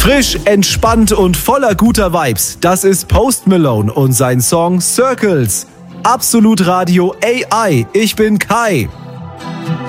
Frisch, entspannt und voller guter Vibes. Das ist Post Malone und sein Song Circles. Absolut Radio AI. Ich bin Kai.